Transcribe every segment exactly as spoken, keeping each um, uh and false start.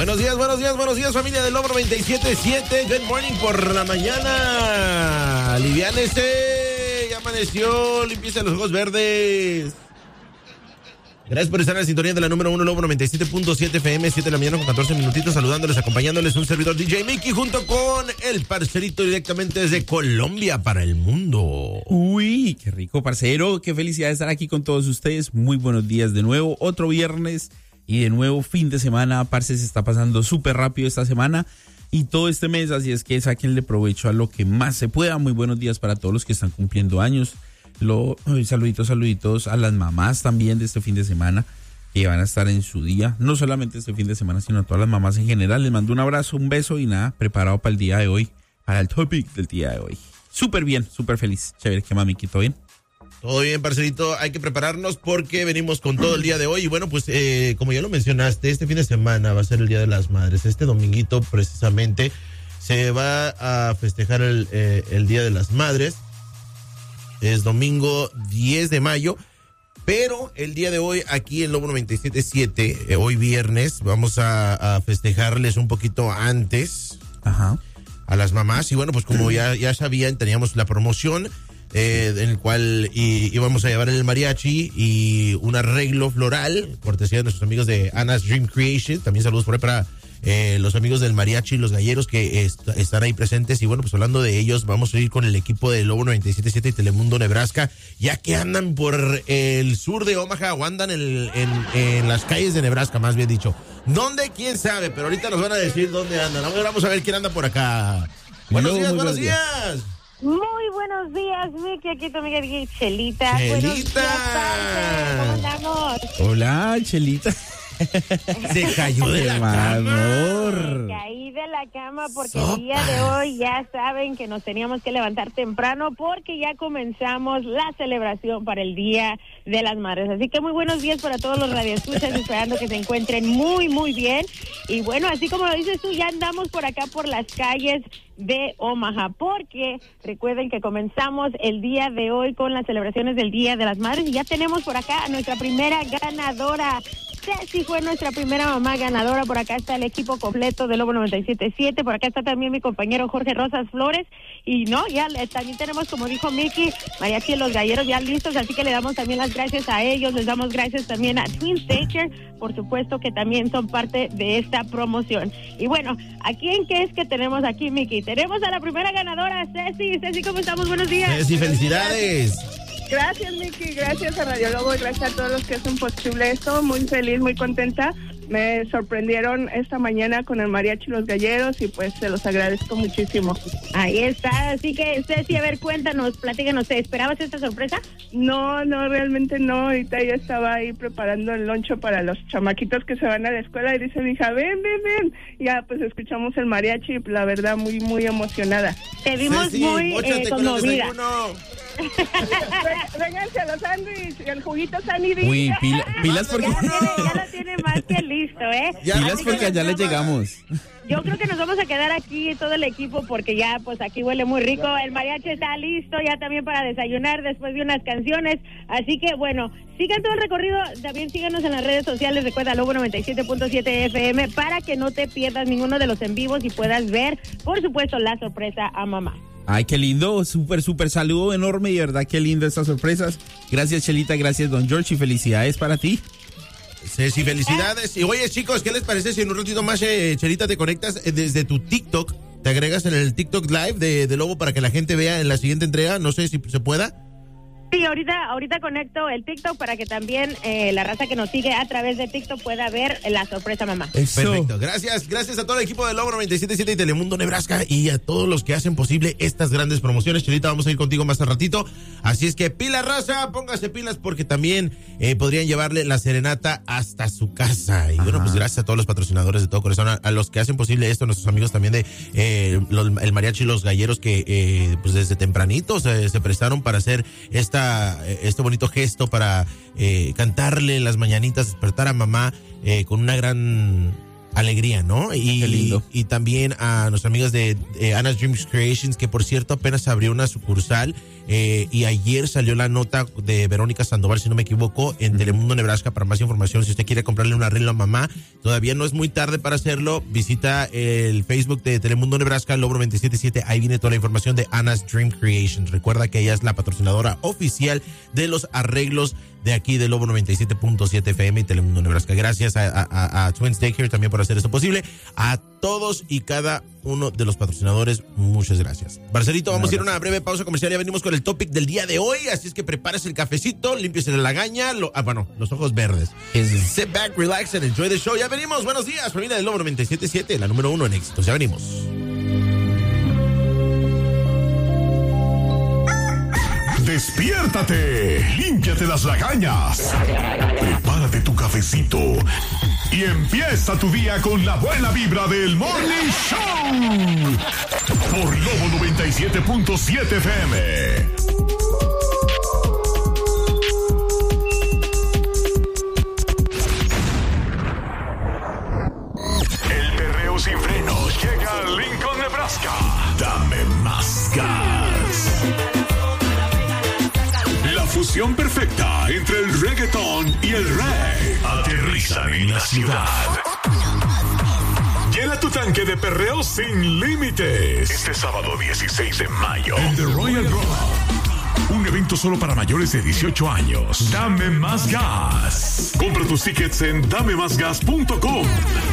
Buenos días, buenos días, buenos días, familia del Lobo noventa y siete punto siete. Good morning por la mañana. Aliviánese, ya amaneció, limpieza los ojos verdes. Gracias por estar en la sintonía de la número uno, Lobo noventa y siete punto siete F M, siete de la mañana con catorce minutitos, saludándoles, acompañándoles un servidor D J Mickey junto con el parcerito directamente desde Colombia para el mundo. Uy, qué rico, parcero, qué felicidad de estar aquí con todos ustedes. Muy buenos días de nuevo, otro viernes y de nuevo fin de semana. Parce, se está pasando súper rápido esta semana y todo este mes, así es que sáquenle provecho a lo que más se pueda. Muy buenos días para todos los que están cumpliendo años. Lo, saluditos, saluditos a las mamás también de este fin de semana que van a estar en su día, no solamente este fin de semana, sino a todas las mamás en general. Les mando un abrazo, un beso y nada, preparado para el día de hoy, para el topic del día de hoy. Súper bien, súper feliz. Chévere, ¿qué mami? ¿Todo bien? Todo bien, parcerito, hay que prepararnos porque venimos con todo el día de hoy. Y bueno, pues eh, como ya lo mencionaste, este fin de semana va a ser el Día de las Madres. Este dominguito precisamente se va a festejar el, eh, el Día de las Madres. Es domingo diez de mayo, pero el día de hoy aquí en Lobo noventa y siete punto siete, eh, hoy viernes, vamos a, a festejarles un poquito antes. Ajá. A las mamás. Y bueno, pues como ya, ya sabían, teníamos la promoción eh, en el cual y, íbamos a llevar el mariachi y un arreglo floral, cortesía de nuestros amigos de Anna's Dream Creation. También saludos por ahí para Eh, los amigos del mariachi y los galleros que est- están ahí presentes. Y bueno, pues hablando de ellos, vamos a ir con el equipo de Lobo noventa y siete punto siete y Telemundo Nebraska, ya que andan por el sur de Omaha o andan en, en, en las calles de Nebraska, más bien dicho. ¿Dónde? ¿Quién sabe? Pero ahorita nos van a decir dónde andan. Ahora vamos a ver quién anda por acá. Buenos Hello, días, muy buenos buenos días. días. Muy buenos días, Mickey. Aquí tu amiga Chelita. Chelita. Buenos días, parce. ¿Cómo andamos? Hola, Chelita. Se cayó de la cama. Amor. Caí de la cama porque Sopa. el día de hoy ya saben que nos teníamos que levantar temprano porque ya comenzamos la celebración para el Día de las Madres. Así que muy buenos días para todos los radioescuchas, esperando que se encuentren muy, muy bien. Y bueno, así como lo dices tú, ya andamos por acá por las calles de Omaha, porque recuerden que comenzamos el día de hoy con las celebraciones del Día de las Madres y ya tenemos por acá a nuestra primera ganadora. Ceci fue nuestra primera mamá ganadora. Por acá está el equipo completo de Lobo noventa y siete punto siete. Por acá está también mi compañero Jorge Rosas Flores. Y no, ya también tenemos, como dijo Mickey, mariachi y los galleros ya listos. Así que le damos también las gracias a ellos. Les damos gracias también a Twin Stature, por supuesto, que también son parte de esta promoción. Y bueno, ¿a quién qué es que tenemos aquí, Mickey? Tenemos a la primera ganadora, Ceci. Ceci, ¿cómo estamos? Buenos días. Ceci, felicidades. Gracias, Mickey, gracias a Radio Lobo y gracias a todos los que hacen posible esto. Muy feliz, muy contenta. Me sorprendieron esta mañana con el mariachi y los galleros y pues se los agradezco muchísimo. Ahí está, así que Ceci, a ver, cuéntanos, platícanos, ¿te esperabas esta sorpresa? No, no, realmente no. Ahorita ya estaba ahí preparando el loncho para los chamaquitos que se van a la escuela y dice mi hija, ven, ven, ven. Ya pues escuchamos el mariachi y la verdad muy, muy emocionada. Te vimos Ceci, muy móchate eh, con el conmovida. desayuno. Vénganse a los sándwiches y el juguito sanidad. Uy, pila- pilas porque, Ya, tiene, ya lo tiene más que listo, ¿eh? Ya, pilas Así que porque allá le llegamos. yo creo que nos vamos a quedar aquí todo el equipo porque ya pues aquí huele muy rico. El mariachi está listo ya también para desayunar después de unas canciones. Así que bueno, sigan todo el recorrido. También síganos en las redes sociales. Recuerda Lobo noventa y siete punto siete F M para que no te pierdas ninguno de los en vivos y puedas ver, por supuesto, la sorpresa a mamá. Ay, qué lindo, súper, súper saludo enorme y de verdad qué lindo estas sorpresas. Gracias, Chelita, gracias, Don George, y felicidades para ti. Ceci, felicidades. Y oye, chicos, ¿qué les parece si en un ratito más, eh, Chelita, te conectas eh, desde tu TikTok? Te agregas en el TikTok Live de, de Lobo para que la gente vea en la siguiente entrega. No sé si se pueda. Sí, ahorita, ahorita conecto el TikTok para que también eh, la raza que nos sigue a través de TikTok pueda ver la sorpresa mamá. Eso. Perfecto. Gracias. Gracias a todo el equipo de Lobo noventa y siete punto siete y Telemundo Nebraska y a todos los que hacen posible estas grandes promociones. Chelita, vamos a ir contigo más al ratito. Así es que pila, raza, póngase pilas porque también eh, podrían llevarle la serenata hasta su casa. Y bueno, Ajá. pues gracias a todos los patrocinadores de todo corazón, a, a los que hacen posible esto, nuestros amigos también de eh, los, el mariachi y los galleros que eh, pues desde tempranito se, se prestaron para hacer esta este bonito gesto para eh, cantarle las mañanitas, despertar a mamá eh, con una gran alegría, ¿no? Y, Qué lindo. y también a nuestros amigos de eh, Anna's Dreams Creations, que por cierto apenas abrió una sucursal eh, y ayer salió la nota de Verónica Sandoval, si no me equivoco, en Telemundo Nebraska. Para más información, si usted quiere comprarle un arreglo a mamá, todavía no es muy tarde para hacerlo. Visita el Facebook de Telemundo Nebraska, Lobo noventa y siete punto siete, ahí viene toda la información de Anna's Dream Creations. Recuerda que ella es la patrocinadora oficial de los arreglos de aquí de Lobo noventa y siete punto siete F M y Telemundo Nebraska. Gracias a, a, a Twins Daycare también por hacer esto posible. A todos y cada uno de los patrocinadores, muchas gracias. Barcelito, vamos a ir a una breve pausa comercial. Ya venimos con el topic del día de hoy, así es que prepárese el cafecito, límpiese la lagaña, lo, ah, bueno, los ojos verdes. Sit back, relax and enjoy the show. Ya venimos, buenos días, familia del Lobo noventa y siete punto siete, la número uno en éxitos. Ya venimos. Despiértate, límpiate las lagañas, prepárate tu cafecito y empieza tu día con la buena vibra del Morning Show por Lobo noventa y siete punto siete F M. El perreo sin frenos llega a Lincoln, Nebraska. Dame más gas. La fusión perfecta entre el reggaetón y el rey aterrizan en la ciudad. Llena tu tanque de perreo sin límites. Este sábado dieciséis de mayo en The Royal Grove. Un evento solo para mayores de dieciocho años. Dame más gas. Compra tus tickets en dame más gas punto com.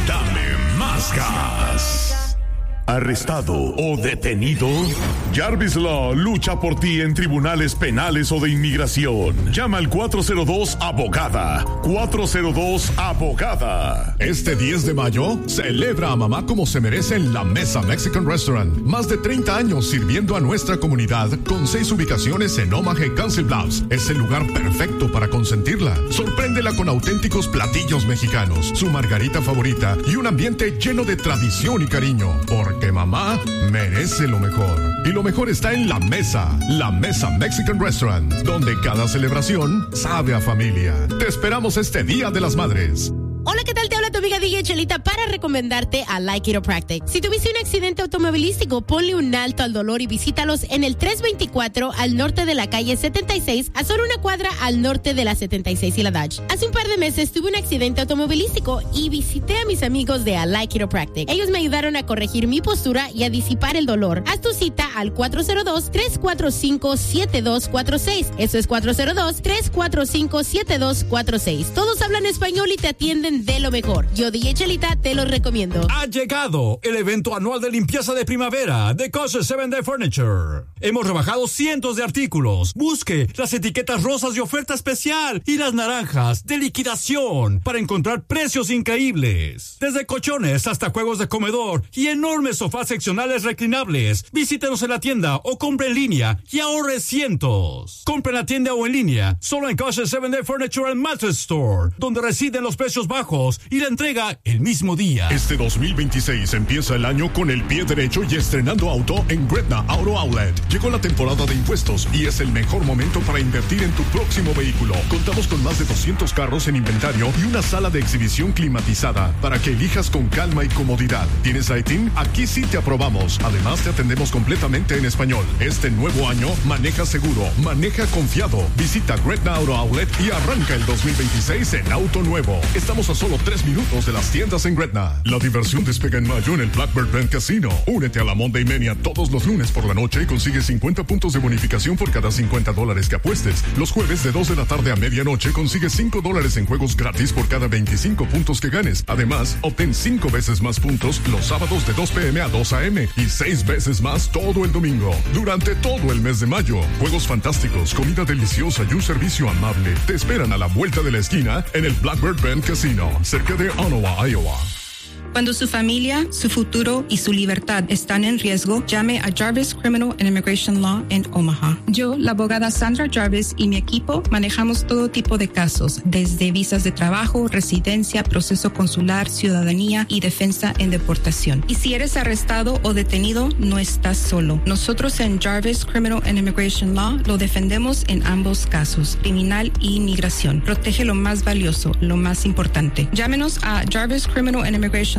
Dame más gas. ¿Arrestado o detenido? Jarvis Law lucha por ti en tribunales penales o de inmigración. Llama al cuatro cero dos abogada. cuatro cero dos abogada. Este diez de mayo, celebra a mamá como se merece en La Mesa Mexican Restaurant. Más de treinta años sirviendo a nuestra comunidad con seis ubicaciones en Omaha y Council Bluffs. Es el lugar perfecto para consentirla. Sorpréndela con auténticos platillos mexicanos, su margarita favorita y un ambiente lleno de tradición y cariño. Porque mamá merece lo mejor. Y lo mejor está en La Mesa, La Mesa Mexican Restaurant, donde cada celebración sabe a familia. Te esperamos este Día de las Madres. Hola, ¿qué tal? Te habla tu amiga D J Chelita para recomendarte a Like Chiropractic. Si tuviste un accidente automovilístico, ponle un alto al dolor y visítalos en el trescientos veinticuatro al norte de la calle setenta y seis, a solo una cuadra al norte de la setenta y seis y la Dodge. Hace un par de meses tuve un accidente automovilístico y visité a mis amigos de Like Chiropractic. Ellos me ayudaron a corregir mi postura y a disipar el dolor. Haz tu cita al cuatro cero dos, tres cuatro cinco, siete dos cuatro seis. Eso es cuatro cero dos, tres cuatro cinco, siete dos cuatro seis. Todos hablan español y te atienden de lo mejor. Yo, D J Chelita, te lo recomiendo. Ha llegado el evento anual de limpieza de primavera de Kosher seven Day Furniture. Hemos rebajado cientos de artículos. Busque las etiquetas rosas de oferta especial y las naranjas de liquidación para encontrar precios increíbles. Desde colchones hasta juegos de comedor y enormes sofás seccionales reclinables. Visítenos en la tienda o compre en línea y ahorre cientos. Compre en la tienda o en línea solo en Kosher seven Day Furniture and Mattress Store, donde residen los precios bajos y la entrega el mismo día. Este dos mil veintiséis empieza el año con el pie derecho y estrenando auto en Gretna Auto Outlet. Llegó la temporada de impuestos y es el mejor momento para invertir en tu próximo vehículo. Contamos con más de doscientos carros en inventario y una sala de exhibición climatizada para que elijas con calma y comodidad. ¿Tienes I T I N? Aquí sí te aprobamos. Además, te atendemos completamente en español. Este nuevo año, maneja seguro, maneja confiado. Visita Gretna Auto Outlet y arranca el dos mil veintiséis en auto nuevo. Estamos a solo tres minutos de las tiendas en Gretna. La diversión despega en mayo en el Blackbird Band Casino. Únete a la Monday Mania todos los lunes por la noche y consigue cincuenta puntos de bonificación por cada cincuenta dólares que apuestes. Los jueves de dos de la tarde a medianoche consigue cinco dólares en juegos gratis por cada veinticinco puntos que ganes. Además, obtén cinco veces más puntos los sábados de dos p m a dos a m y seis veces más todo el domingo. Durante todo el mes de mayo, juegos fantásticos, comida deliciosa y un servicio amable te esperan a la vuelta de la esquina en el Blackbird Band Casino, cerca de Ottawa, Iowa. Cuando su familia, su futuro y su libertad están en riesgo, llame a Jarvis Criminal and Immigration Law en Omaha. Yo, la abogada Sandra Jarvis y mi equipo manejamos todo tipo de casos, desde visas de trabajo, residencia, proceso consular, ciudadanía y defensa en deportación. Y si eres arrestado o detenido, no estás solo. Nosotros en Jarvis Criminal and Immigration Law lo defendemos en ambos casos, criminal e inmigración. Protege lo más valioso, lo más importante. Llámenos a Jarvis Criminal and Immigration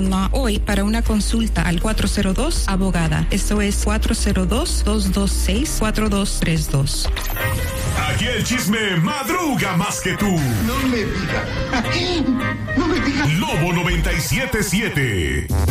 Immigration Law hoy para una consulta al cuatro cero dos abogada. Esto es cuatro cero dos, dos dos seis, cuatro dos tres dos. Aquí el chisme madruga más que tú. No me digas. No me digas. Lobo noventa y siete siete.